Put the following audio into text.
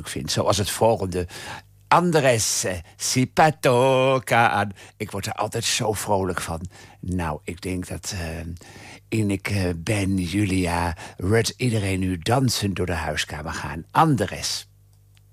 leuk vind. Zoals het volgende. Andres, si patoka. Ik word er altijd zo vrolijk van. Nou, ik denk dat Ineke, Ben, Julia, Rut, iedereen nu dansend door de huiskamer gaan. Andres.